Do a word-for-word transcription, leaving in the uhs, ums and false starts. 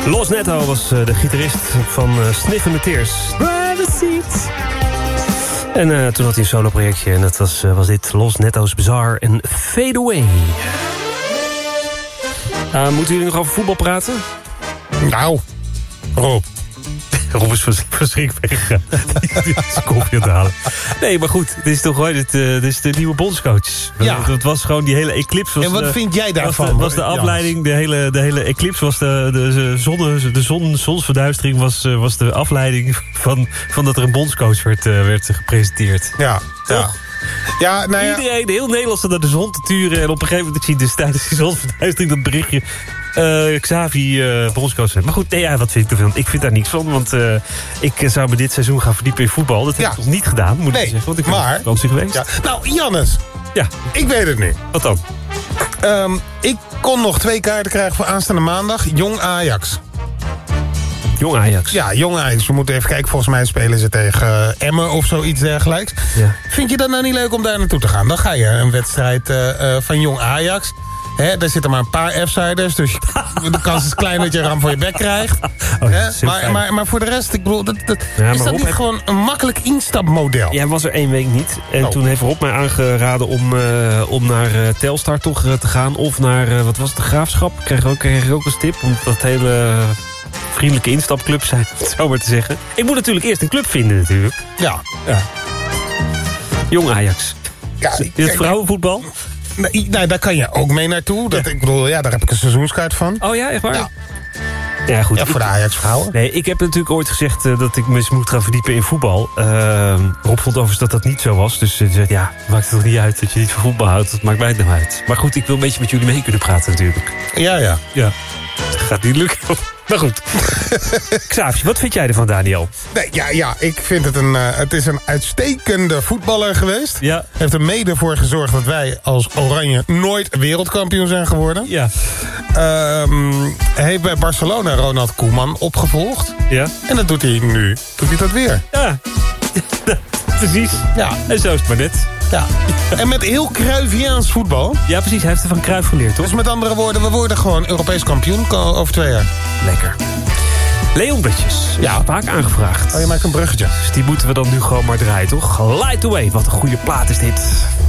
Los Netto was uh, de gitarist van uh, Sniffin' the Tears. En uh, toen had hij een solo-projectje en dat was, uh, was dit Los Netto's Bizarre en Fade Away. Uh, moeten jullie nog over voetbal praten? Nou, Rob. Rob is verschrikkelijk weggegaan. Die is koffie aan het halen. Nee, maar goed, dit is toch gewoon het, uh, dit is de nieuwe bondscoach. Ja. Dat was gewoon die hele eclipse. Was en wat de, vind jij daarvan? Was de, was de afleiding, de hele, de hele eclipse was de, de, zonne, de zon, zonsverduistering was, was de afleiding van, van dat er een bondscoach werd, uh, werd gepresenteerd. Ja, toch? Ja. Ja, nou ja. Iedereen, heel Nederland zat naar de zon te turen. En op een gegeven moment, ik zie dus tijdens die zonsverduistering dat berichtje. Uh, Xavi, uh, bondscoach. Maar goed, nee, ja, wat vind ik ervan? Ik vind daar niks van, want uh, ik zou me dit seizoen gaan verdiepen in voetbal. Dat heb ja. ik nog niet gedaan, moet nee, ik zeggen. Want ik ben maar, op vakantie geweest. Ja. Nou, Jannes. Ja. Ik weet het nu. Wat dan? Um, ik kon nog twee kaarten krijgen voor aanstaande maandag. Jong Ajax. Jong Ajax? Ja, Jong Ajax. We moeten even kijken. Volgens mij spelen ze tegen uh, Emmen of zoiets dergelijks. Ja. Vind je dat nou niet leuk om daar naartoe te gaan? Dan ga je een wedstrijd uh, uh, van Jong Ajax. Hè, daar zitten maar een paar F-siders. Dus de kans is klein dat je een ram voor je bek krijgt. Oh, Hè? Maar, maar, maar voor de rest, ik bedoel, dat, dat, ja, is dat niet heeft... gewoon een makkelijk instapmodel? Jij was er één week niet. En oh. toen heeft Rob mij aangeraden om, uh, om naar uh, Telstar toch uh, te gaan. Of naar, uh, wat was het, de Graafschap? Kreeg ook, kreeg ik ook als tip. Omdat dat hele uh, vriendelijke instapclubs zijn, om het zo maar te zeggen. Ik moet natuurlijk eerst een club vinden natuurlijk. Ja. ja. Jong Ajax. Ja, is het vrouwenvoetbal? Nee, nou, daar kan je ook mee naartoe. Dat, ja. Ik bedoel, ja, daar heb ik een seizoenskaart van. Oh ja, echt waar? Ja. Ja, goed. Ja, voor de Ajax-vrouwen. Nee, ik heb natuurlijk ooit gezegd uh, dat ik me eens moet gaan verdiepen in voetbal. Uh, Rob vond overigens dat dat niet zo was. Dus hij uh, zei, ja, maakt het toch niet uit dat je niet van voetbal houdt. Dat maakt mij het nou uit. Maar goed, ik wil een beetje met jullie mee kunnen praten natuurlijk. Ja, ja. Ja. Dat gaat niet lukken. Maar goed. Xavier, wat vind jij ervan, Daniel? Nee, ja, ja, ik vind het een, uh, het is een uitstekende voetballer geweest. Ja. Heeft er mede voor gezorgd dat wij als Oranje nooit wereldkampioen zijn geworden. Ja. Um, hij heeft bij Barcelona Ronald Koeman opgevolgd. Ja. En dat doet hij nu. Doet hij dat weer. Ja. Precies. Ja. En zo is het maar net. Ja. En met heel Cruyffiaans voetbal. Ja, precies. Hij heeft er van Cruyff geleerd, toch? Dus met andere woorden, we worden gewoon Europees kampioen over twee jaar. Lekker. Leon Butjes. Ja. Vaak aangevraagd. Oh, je maakt een bruggetje. Dus die moeten we dan nu gewoon maar draaien, toch? Light Away. Wat een goede plaat is dit.